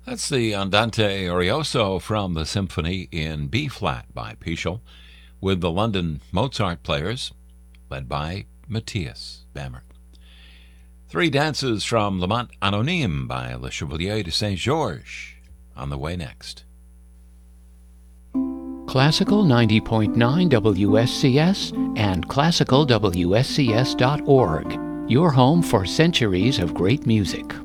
That's the Andante Arioso from the Symphony in B-flat by Peschel, with the London Mozart Players, led by Matthias Bammer. Three dances from Lamont Anonyme by Le Chevalier de Saint-Georges, on the way next. Classical 90.9 WSCS and classicalwscs.org, your home for centuries of great music.